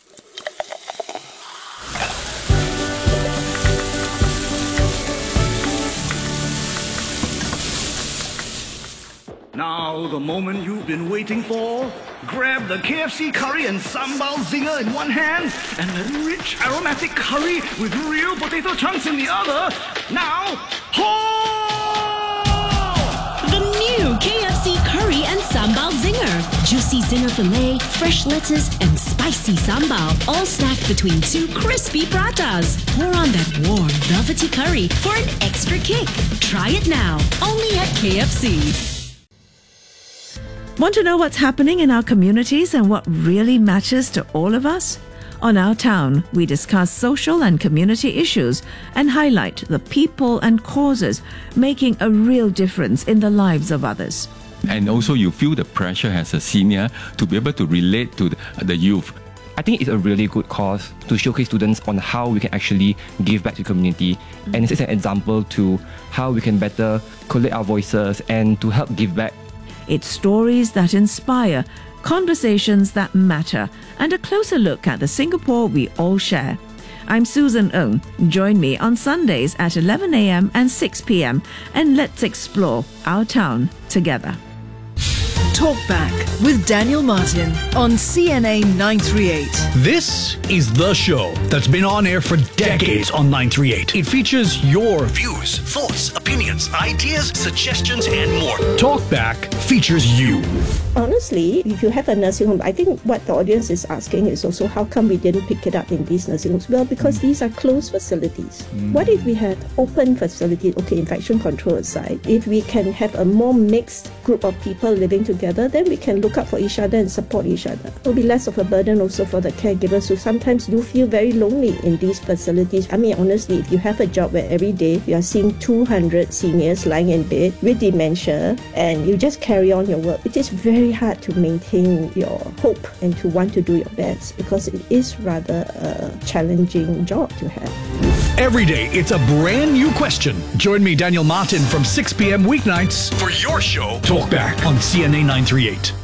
Now, the moment you've been waiting for. Grab the K F C curry and sambal zinger in one hand and the rich aromatic curry with real potato chunks in the other. Now, ho! The new K F C curry and sambal zinger. Juicy zinger filet, fresh lettuce, and spicy sambal, all stacked between two crispy pratas. Pour on that warm, velvety curry for an extra kick. Try it now, only at K F C. Want to know what's happening in our communities and what really matters to all of us? On Our Town, we discuss social and community issues and highlight the people and causes making a real difference in the lives of others. And also you feel the pressure as a senior to be able to relate to the, the youth. I think it's a really good cause to showcase students on how we can actually give back to the community. Mm-hmm. And it's an example to how we can better collect our voices and to help give back. It's stories that inspire, conversations that matter, and a closer look at the Singapore we all share. I'm Susan Ng. Join me on Sundays at eleven a.m. and six p.m. and let's explore our town together. Talk Back with Daniel Martin on C N A nine three eight. This is the show that's been on air for decades on nine three eight. It features your views, thoughts, opinions, ideas, suggestions, and more. Talk Back features you. Honestly, if you have a nursing home, I think what the audience is asking is also how come we didn't pick it up in these nursing homes? Well, because mm. these are closed facilities. Mm. What if we had open facilities? Okay, infection control aside, if we can have a more mixed group of people living together together, then we can look out for each other and support each other. It will be less of a burden also for the caregivers who sometimes do feel very lonely in these facilities. I mean, honestly, if you have a job where every day you are seeing two hundred seniors lying in bed with dementia and you just carry on your work, it is very hard to maintain your hope and to want to do your best because it is rather a challenging job to have. Every day, it's a brand new question. Join me, Daniel Martin, from six p.m. weeknights for your show, Talkback, on C N A nine thirty-eight.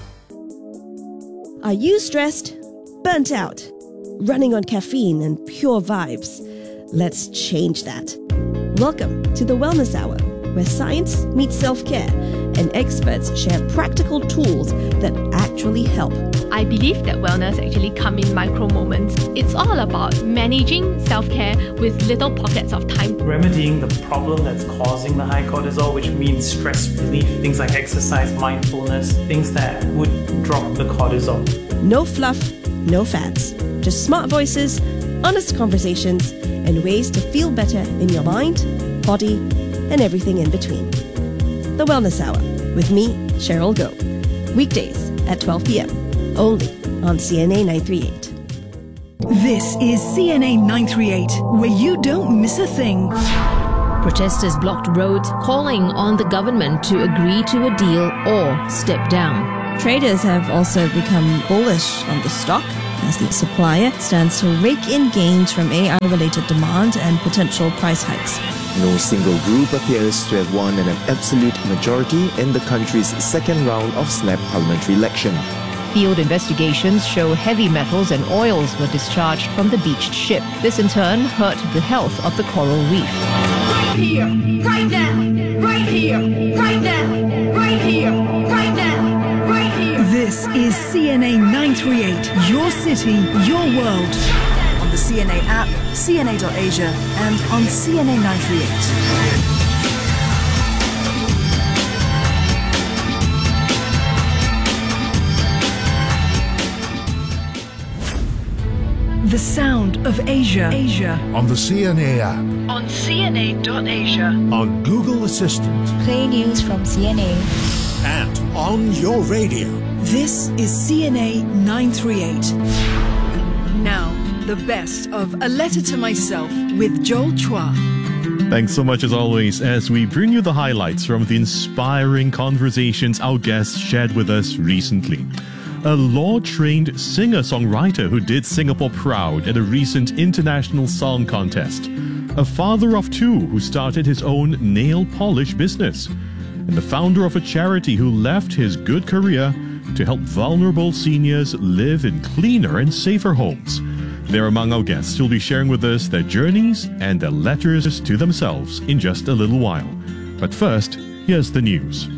Are you stressed? Burnt out? Running on caffeine and pure vibes? Let's change that. Welcome to the Wellness Hour, where science meets self-care and experts share practical tools that actually help. I believe that wellness actually comes in micro moments. It's all about managing self-care with little pockets of time. Remedying the problem that's causing the high cortisol, which means stress relief, things like exercise, mindfulness, things that would drop the cortisol. No fluff, no fads. Just smart voices, honest conversations, and ways to feel better in your mind, body, and everything in between. The Wellness Hour with me, Cheryl Goh. Weekdays at twelve p.m. only on C N A nine thirty-eight. This is C N A nine thirty-eight, where you don't miss a thing. Protesters blocked roads, calling on the government to agree to a deal or step down. Traders have also become bullish on the stock as the supplier stands to rake in gains from A I-related demand and potential price hikes. No single group appears to have won an absolute majority in the country's second round of snap parliamentary election. Field investigations show heavy metals and oils were discharged from the beached ship. This in turn hurt the health of the coral reef. Right here, right now, right here, right now, right here, right now, right here. This is C N A nine thirty-eight, your city, your world. On the C N A app, C N A dot Asia, and on C N A nine thirty-eight. The sound of Asia. Asia. On the C N A app. On C N A dot Asia. On Google Assistant. Play news from C N A. And on your radio. This is C N A nine thirty-eight. Now, the best of A Letter to Myself with Joel Chua. Thanks so much as always as we bring you the highlights from the inspiring conversations our guests shared with us recently. A law-trained singer-songwriter who did Singapore proud at a recent international song contest. A father of two who started his own nail polish business. And the founder of a charity who left his good career to help vulnerable seniors live in cleaner and safer homes. They're among our guests who'll be sharing with us their journeys and their letters to themselves in just a little while. But first, here's the news.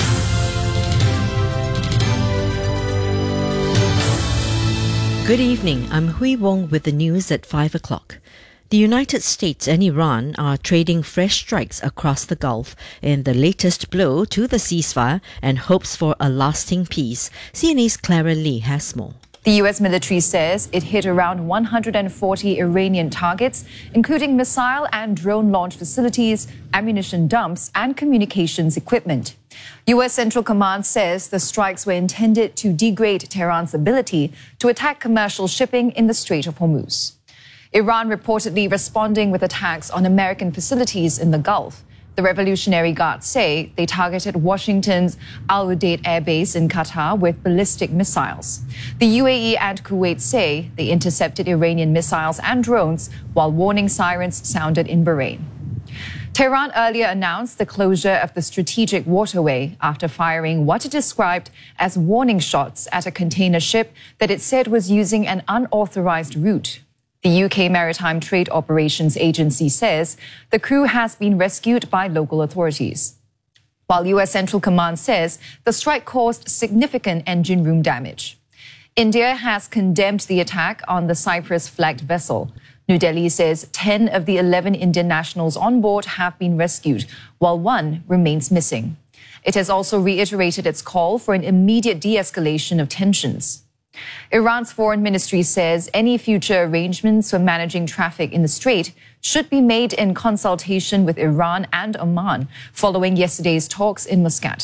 Good evening, I'm Hui Wong with the news at five o'clock. The United States and Iran are trading fresh strikes across the Gulf in the latest blow to the ceasefire and hopes for a lasting peace. C N A's Clara Lee has more. The U S military says it hit around one hundred forty Iranian targets, including missile and drone launch facilities, ammunition dumps, and communications equipment. U S Central Command says the strikes were intended to degrade Tehran's ability to attack commercial shipping in the Strait of Hormuz. Iran reportedly responding with attacks on American facilities in the Gulf. The Revolutionary Guard say they targeted Washington's Al Udeid Air Base in Qatar with ballistic missiles. The U A E and Kuwait say they intercepted Iranian missiles and drones while warning sirens sounded in Bahrain. Tehran earlier announced the closure of the strategic waterway after firing what it described as warning shots at a container ship that it said was using an unauthorized route. The U K Maritime Trade Operations Agency says the crew has been rescued by local authorities. While U S Central Command says the strike caused significant engine room damage. India has condemned the attack on the Cyprus-flagged vessel. New Delhi says ten of the eleven Indian nationals on board have been rescued, while one remains missing. It has also reiterated its call for an immediate de-escalation of tensions. Iran's foreign ministry says any future arrangements for managing traffic in the strait should be made in consultation with Iran and Oman following yesterday's talks in Muscat.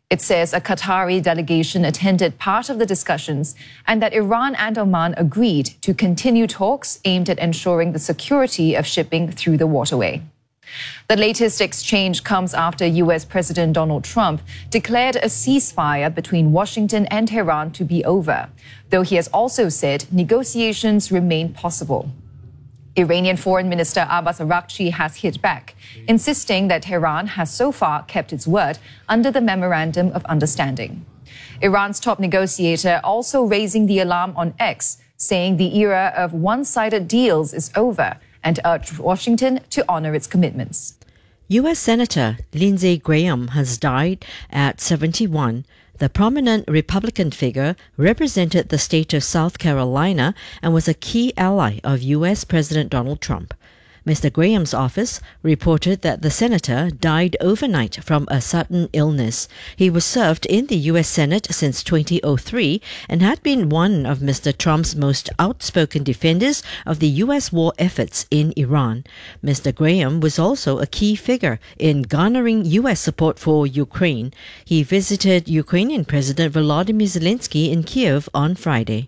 It says a Qatari delegation attended part of the discussions and that Iran and Oman agreed to continue talks aimed at ensuring the security of shipping through the waterway. The latest exchange comes after U S President Donald Trump declared a ceasefire between Washington and Tehran to be over, though he has also said negotiations remain possible. Iranian Foreign Minister Abbas Araghchi has hit back, insisting that Tehran has so far kept its word under the Memorandum of Understanding. Iran's top negotiator also raising the alarm on X, saying the era of one-sided deals is over and urged Washington to honor its commitments. U S Senator Lindsey Graham has died at seventy-one. The prominent Republican figure represented the state of South Carolina and was a key ally of U S President Donald Trump. Mister Graham's office reported that the senator died overnight from a sudden illness. He was served in the U S Senate since two thousand three and had been one of Mister Trump's most outspoken defenders of the U S war efforts in Iran. Mister Graham was also a key figure in garnering U S support for Ukraine. He visited Ukrainian President Volodymyr Zelensky in Kiev on Friday.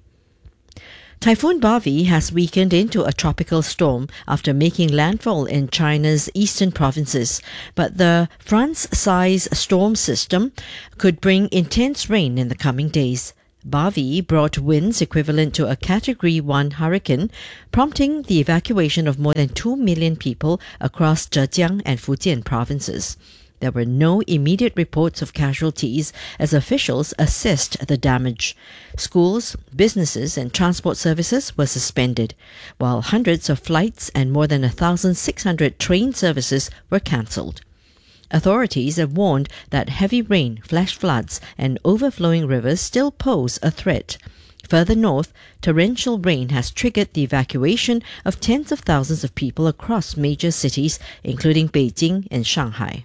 Typhoon Bavi has weakened into a tropical storm after making landfall in China's eastern provinces, but the France-size storm system could bring intense rain in the coming days. Bavi brought winds equivalent to a Category one hurricane, prompting the evacuation of more than two million people across Zhejiang and Fujian provinces. There were no immediate reports of casualties as officials assessed the damage. Schools, businesses and transport services were suspended, while hundreds of flights and more than one thousand six hundred train services were cancelled. Authorities have warned that heavy rain, flash floods and overflowing rivers still pose a threat. Further north, torrential rain has triggered the evacuation of tens of thousands of people across major cities, including Beijing and Shanghai.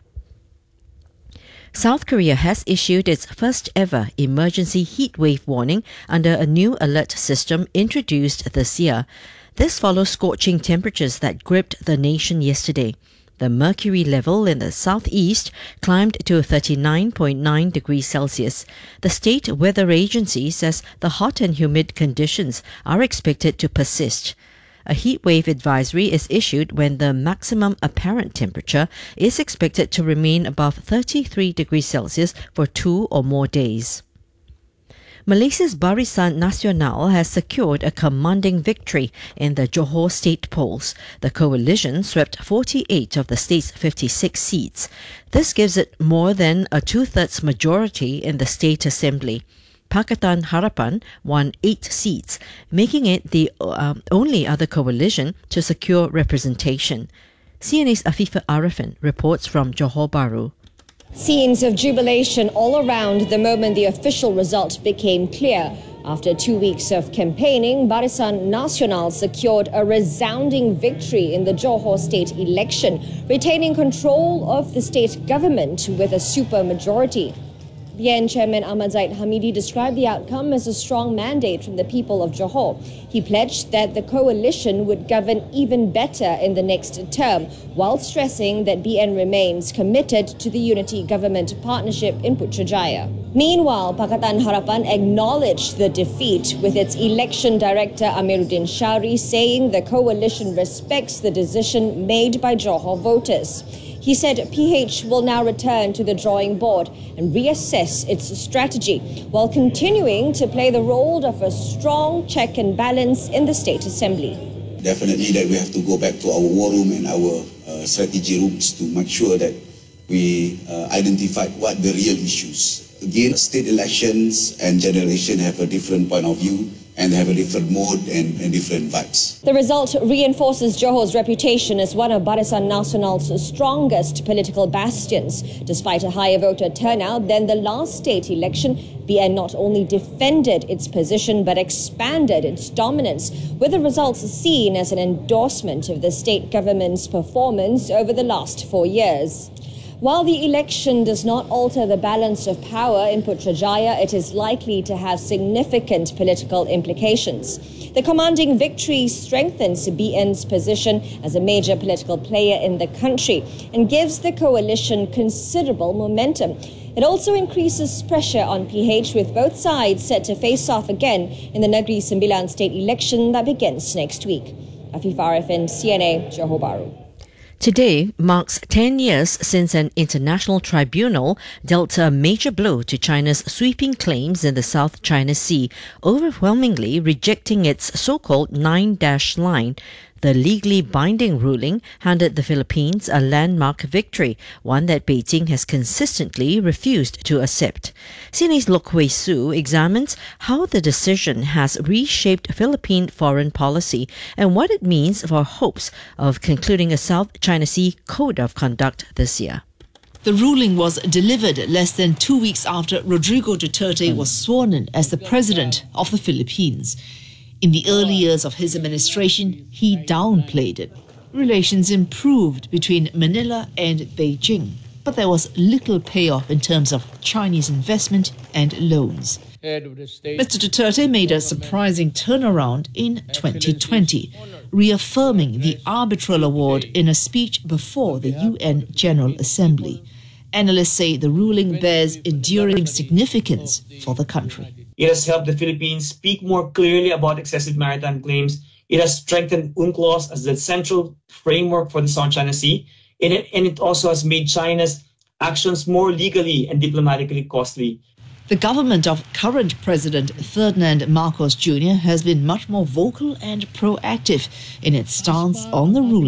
South Korea has issued its first ever emergency heatwave warning under a new alert system introduced this year. This follows scorching temperatures that gripped the nation yesterday. The mercury level in the southeast climbed to thirty-nine point nine degrees Celsius. The state weather agency says the hot and humid conditions are expected to persist. A heatwave advisory is issued when the maximum apparent temperature is expected to remain above thirty-three degrees Celsius for two or more days. Malaysia's Barisan Nasional has secured a commanding victory in the Johor state polls. The coalition swept forty-eight of the state's fifty-six seats. This gives it more than a two-thirds majority in the state assembly. Pakatan Harapan won eight seats, making it the uh, only other coalition to secure representation. C N A's Afifa Arifin reports from Johor Bahru. Scenes of jubilation all around the moment the official result became clear. After two weeks of campaigning, Barisan Nasional secured a resounding victory in the Johor state election, retaining control of the state government with a supermajority. B N Chairman Ahmad Zaid Hamidi described the outcome as a strong mandate from the people of Johor. He pledged that the coalition would govern even better in the next term, while stressing that B N remains committed to the unity government partnership in Putrajaya. Meanwhile, Pakatan Harapan acknowledged the defeat, with its election director Amiruddin Shari saying the coalition respects the decision made by Johor voters. He said P H will now return to the drawing board and reassess its strategy, while continuing to play the role of a strong check and balance in the State Assembly. Definitely that we have to go back to our war room and our uh, strategy rooms to make sure that we uh, identify what the real issues. Again, state elections and general election have a different point of view and have a different mode and, and different vibes. The result reinforces Johor's reputation as one of Barisan Nasional's strongest political bastions. Despite a higher voter turnout than the last state election, B N not only defended its position but expanded its dominance, with the results seen as an endorsement of the state government's performance over the last four years. While the election does not alter the balance of power in Putrajaya, it is likely to have significant political implications. The commanding victory strengthens B N's position as a major political player in the country and gives the coalition considerable momentum. It also increases pressure on P H, with both sides set to face off again in the Negeri Sembilan state election that begins next week. Afif Arifin, C N A, Johor Bahru. Today marks ten years since an international tribunal dealt a major blow to China's sweeping claims in the South China Sea, overwhelmingly rejecting its so-called nine-dash line. The legally binding ruling handed the Philippines a landmark victory, one that Beijing has consistently refused to accept. C N A's Lok Hui Su examines how the decision has reshaped Philippine foreign policy and what it means for hopes of concluding a South China Sea Code of Conduct this year. The ruling was delivered less than two weeks after Rodrigo Duterte was sworn in as the president of the Philippines. In the early years of his administration, he downplayed it. Relations improved between Manila and Beijing, but there was little payoff in terms of Chinese investment and loans. Mister Duterte made a surprising turnaround in twenty twenty, reaffirming the arbitral award in a speech before the U N General Assembly. Analysts say the ruling bears enduring significance for the country. It has helped the Philippines speak more clearly about excessive maritime claims. It has strengthened UNCLOS as the central framework for the South China Sea. And it, and it also has made China's actions more legally and diplomatically costly. The government of current President Ferdinand Marcos Junior has been much more vocal and proactive in its stance on the ruling.